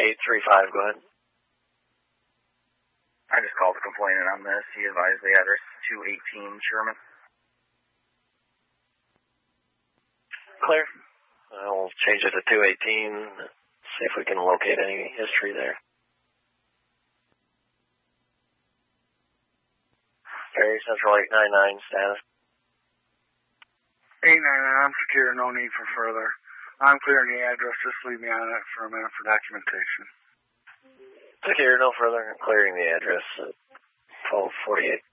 835, go ahead. I just called a complainant on this. He advised the address 218 Sherman. Clear. I'll change it to 218, see if we can locate any history there. Ferry Central 899, status. 899, I'm secure, no need for further. I'm clearing the address, just leave me on it for a minute for documentation. Secure, no further. I'm clearing the address at 1248.